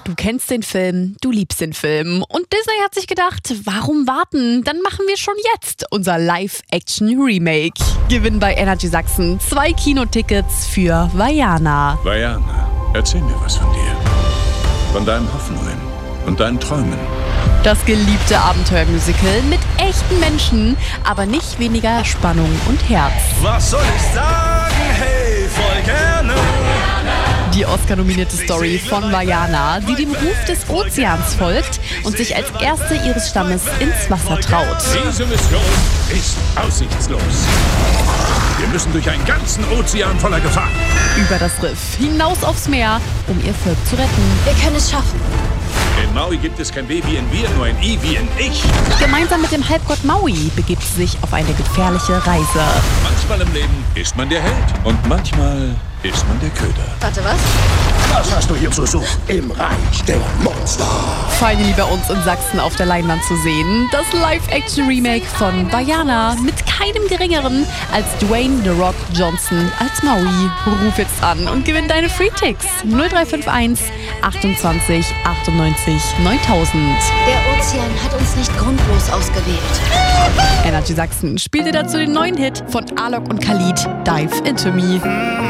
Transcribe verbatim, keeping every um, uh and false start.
Du kennst den Film, du liebst den Film. Und Disney hat sich gedacht, warum warten? Dann machen wir schon jetzt unser Live-Action-Remake. Gewinn bei Energy Sachsen zwei Kinotickets für Vaiana. Vaiana, erzähl mir was von dir. Von deinen Hoffnungen und deinen Träumen. Das geliebte Abenteuermusical mit echten Menschen, aber nicht weniger Spannung und Herz. Was soll ich sagen? Hey, voll gerne. Die Oscar-nominierte Story von Vaiana, die dem Ruf des Ozeans folgt und sich als erste ihres Stammes ins Wasser traut. Diese Mission ist aussichtslos. Wir müssen durch einen ganzen Ozean voller Gefahr. Über das Riff, hinaus aufs Meer, um ihr Volk zu retten. Wir können es schaffen. In Maui gibt es kein W wie in wir, nur ein I wie in ich. Gemeinsam mit dem Halbgott Maui begibt sie sich auf eine gefährliche Reise. Manchmal im Leben ist man der Held und manchmal ist man der Köder. Warte, was? Was hast du hier zu suchen? Im Reich der Monster. Finally bei uns in Sachsen auf der Leinwand zu sehen. Das Live-Action-Remake von Vaiana mit keinem Geringeren als Dwayne The Rock Johnson als Maui. Ruf jetzt an und gewinn deine Free-Ticks. null drei fünf eins achtundzwanzig achtundneunzig neuntausend. Der Ozean hat uns nicht grundlos ausgewählt. Energy Sachsen spielte dazu den neuen Hit von Alok und Khalid, Dive Into Me.